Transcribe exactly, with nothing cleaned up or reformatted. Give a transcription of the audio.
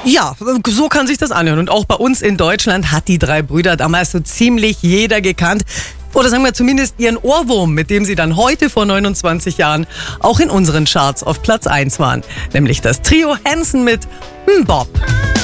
Ja, so kann sich das anhören. Und auch bei uns in Deutschland hat die drei Brüder damals so ziemlich jeder gekannt. Oder sagen wir zumindest ihren Ohrwurm, mit dem sie dann heute vor neunundzwanzig Jahren auch in unseren Charts auf Platz eins waren. Nämlich das Trio Hanson mit Bob.